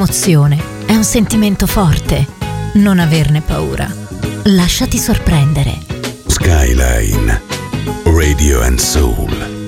un'emozione, è un sentimento forte. Non averne paura. Lasciati sorprendere. Skyline Radio and Soul.